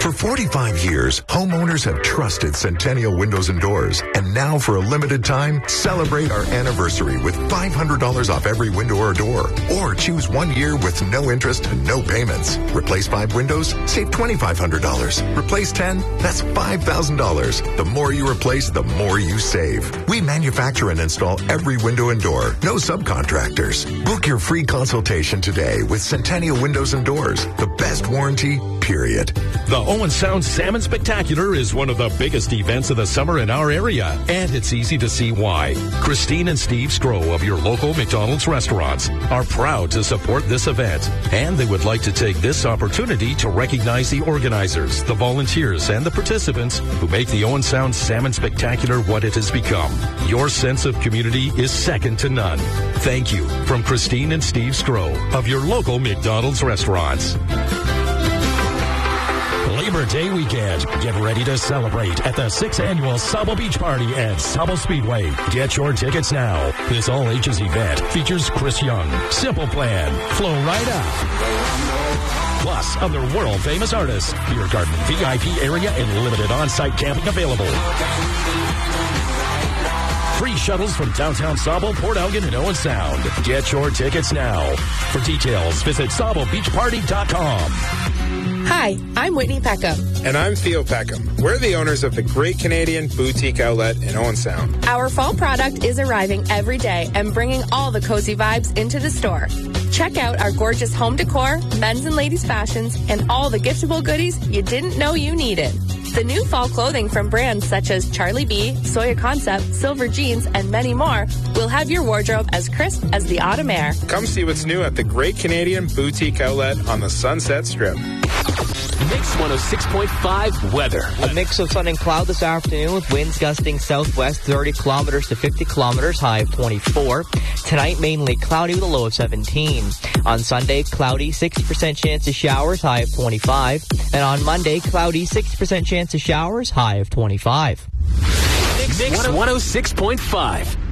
For 45 years, homeowners have trusted Centennial Windows and Doors. And now for a limited time, celebrate our anniversary with $500 off every window or door. Or choose 1 year with no interest and no payments. Replace 5 windows, save $2,500. Replace 10, that's $5,000. The more you replace, the more you save. We manufacture and install every window and door. No subcontractors. Book your free consultation today with Centennial Windows and Doors. The best warranty, period. The Owen Sound Salmon Spectacular is one of the biggest events of the summer in our area, and it's easy to see why. Christine and Steve Skro of your local McDonald's restaurants are proud to support this event, and they would like to take this opportunity to recognize the organizers, the volunteers, and the participants who make the Owen Sound Salmon Spectacular what it has become. Your sense of community is second to none. Thank you from Christine and Steve Skro of your local McDonald's restaurants. Labor Day weekend. Get ready to celebrate at the 6th Annual Sauble Beach Party at Sauble Speedway. Get your tickets now. This all-ages event features Chris Young, Simple Plan, Flow Right Out, plus other world-famous artists. Beer garden, VIP area, and limited on-site camping available. Free shuttles from downtown Sauble, Port Elgin, and Owen Sound. Get your tickets now. For details, visit SaubleBeachParty.com. Hi, I'm Whitney Peckham. And I'm Theo Peckham. We're the owners of the Great Canadian Boutique Outlet in Owen Sound. Our fall product is arriving every day and bringing all the cozy vibes into the store. Check out our gorgeous home decor, men's and ladies' fashions, and all the giftable goodies you didn't know you needed. The new fall clothing from brands such as Charlie B, Soya Concept, Silver Jeans, and many more will have your wardrobe as crisp as the autumn air. Come see what's new at the Great Canadian Boutique Outlet on the Sunset Strip. Mix 106.5 weather. A mix of sun and cloud this afternoon with winds gusting southwest 30 kilometers to 50 kilometers, high of 24. Tonight, mainly cloudy with a low of 17. On Sunday, cloudy, 60% chance of showers, high of 25. And on Monday, cloudy, 60% chance of showers, high of 25. Mix 106.5.